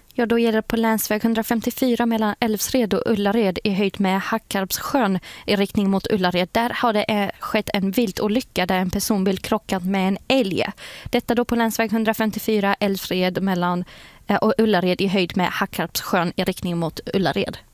Ja, då gäller det på länsväg 154 mellan Älvsred och Ullared i höjd med Hackarpssjön i riktning mot Ullared. Där har det skett en viltolycka där en personbil krockat med en älg. Detta då på länsväg 154 Älvsred mellan och Ullared i höjd med Hackarpssjön i riktning mot Ullared.